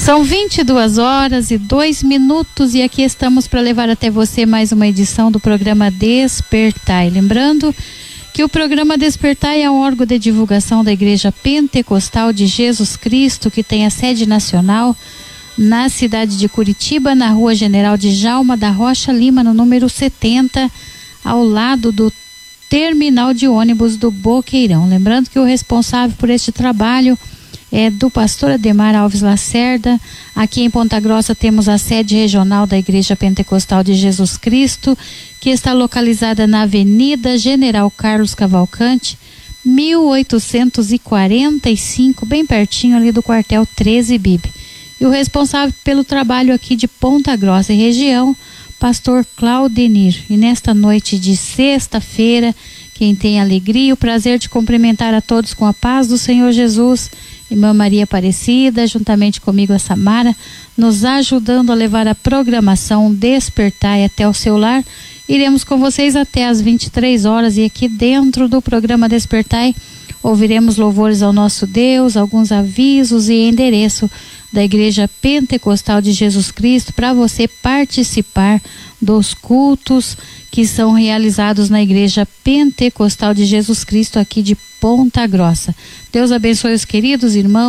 São 22h02 e aqui estamos para levar até você mais uma edição do programa Despertai. Lembrando que o programa Despertai é um órgão de divulgação da Igreja Pentecostal de Jesus Cristo, que tem a sede nacional na cidade de Curitiba, na Rua General Djalma da Rocha Lima, no número 70, ao lado do terminal de ônibus do Boqueirão. Lembrando que o responsável por este trabalho é do pastor Ademar Alves Lacerda. Aqui em Ponta Grossa temos a sede regional da Igreja Pentecostal de Jesus Cristo, que está localizada na Avenida General Carlos Cavalcante, 1845, bem pertinho ali do quartel 13 BIB. E o responsável pelo trabalho aqui de Ponta Grossa e região, pastor Claudenir. E nesta noite de sexta-feira, quem tem a alegria e o prazer de cumprimentar a todos com a paz do Senhor Jesus, irmã Maria Aparecida, juntamente comigo a Samara, nos ajudando a levar a programação Despertai até o seu lar. Iremos com vocês até às 23 horas e aqui dentro do programa Despertai ouviremos louvores ao nosso Deus, alguns avisos e endereço da Igreja Pentecostal de Jesus Cristo para você participar dos cultos que são realizados na Igreja Pentecostal de Jesus Cristo aqui de Ponta Grossa. Deus abençoe os queridos irmãos.